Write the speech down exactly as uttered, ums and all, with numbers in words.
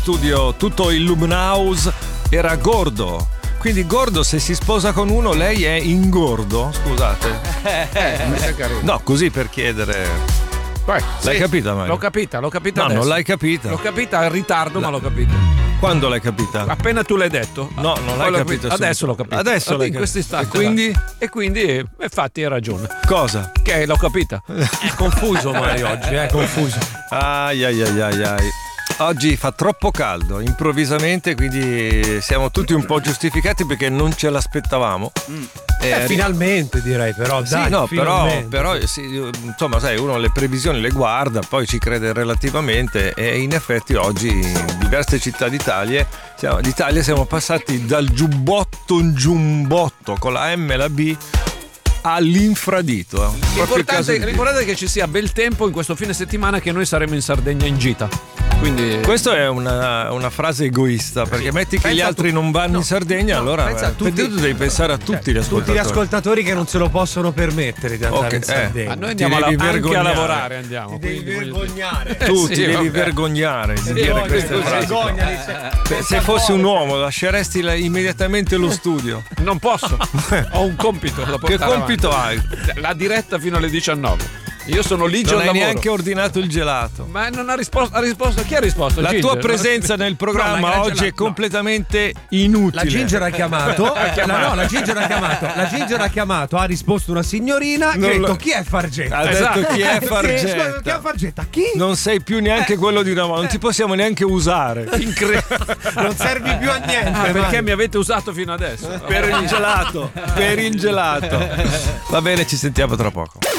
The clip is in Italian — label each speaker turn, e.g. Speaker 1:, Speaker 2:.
Speaker 1: studio tutto illuminaus era gordo. Quindi gordo, se si sposa con uno, lei è ingordo? Scusate.
Speaker 2: Eh, eh,
Speaker 1: no, così per chiedere.
Speaker 2: Poi,
Speaker 1: l'hai
Speaker 2: sì,
Speaker 1: capita, Mario?
Speaker 2: L'ho capita, l'ho capita
Speaker 1: No,
Speaker 2: adesso.
Speaker 1: non l'hai capita.
Speaker 2: L'ho capita in ritardo,
Speaker 1: La...
Speaker 2: ma l'ho capita.
Speaker 1: Quando l'hai capita?
Speaker 2: Appena tu l'hai detto.
Speaker 1: No, non l'hai capito.
Speaker 2: Adesso l'ho capito.
Speaker 1: Adesso l'hai
Speaker 2: in questo istante.
Speaker 1: E quindi?
Speaker 2: E quindi, eh, infatti, hai ragione.
Speaker 1: Cosa?
Speaker 2: Che l'ho capita.
Speaker 3: È confuso Mario oggi, è confuso.
Speaker 1: Ai ai ai ai ai. Oggi fa troppo caldo, improvvisamente, quindi siamo tutti un po' giustificati perché non ce l'aspettavamo.
Speaker 3: Mm. Eh, eh, finalmente direi, però
Speaker 1: sì,
Speaker 3: dai,
Speaker 1: no, però,
Speaker 3: finalmente.
Speaker 1: però sì, insomma, sai, uno le previsioni le guarda, poi ci crede relativamente e in effetti oggi in diverse città d'Italia siamo, d'Italia siamo passati dal giubbotto in giumbotto con la M e la B all'infradito.
Speaker 2: L'importante, l'importante è che ci sia bel tempo in questo fine settimana, che noi saremo in Sardegna in gita. Quindi...
Speaker 1: Questa è una, una frase egoista, perché sì. metti che pensa gli altri tu... non vanno no, in Sardegna, no, allora eh, tutti... tu devi pensare a tutti cioè, gli ascoltatori.
Speaker 3: Tutti gli ascoltatori che non se lo possono permettere di andare okay, in Sardegna.
Speaker 2: Eh, a noi andiamo alla, anche a lavorare, andiamo.
Speaker 3: Ti devi quindi... vergognare.
Speaker 1: Tu
Speaker 2: eh,
Speaker 1: ti
Speaker 2: sì,
Speaker 1: devi
Speaker 2: okay.
Speaker 1: vergognare di
Speaker 3: sì,
Speaker 1: dire
Speaker 3: voglio,
Speaker 1: queste frasi. Se, se fossi un uomo lasceresti la, immediatamente lo studio.
Speaker 2: Non posso. Ho un compito da portare
Speaker 1: Che compito
Speaker 2: avanti. hai? La diretta fino alle diciannove. Io sono lì
Speaker 1: non
Speaker 2: al
Speaker 1: hai
Speaker 2: lavoro.
Speaker 1: neanche ordinato il gelato.
Speaker 2: Ma non ha risposto, ha risposto. Chi ha risposto?
Speaker 1: La
Speaker 2: Ginger.
Speaker 1: tua presenza nel programma no, oggi gelato, è completamente no. inutile.
Speaker 3: La Ginger ha chiamato. ha chiamato. La, no, la Ginger ha chiamato. La Ginger ha chiamato, ha risposto una signorina non che ha detto lo... chi è Fargetta?
Speaker 1: Ha
Speaker 3: esatto.
Speaker 1: detto chi è Fargetta?
Speaker 3: Chi è Fargetta? Chi?
Speaker 1: Non sei più neanche eh. quello di una volta, non ti possiamo neanche usare.
Speaker 2: Incre...
Speaker 3: non servi più a niente.
Speaker 2: Ah, perché mi avete usato fino adesso?
Speaker 1: Per il gelato. Per il gelato. Va bene, ci sentiamo tra poco.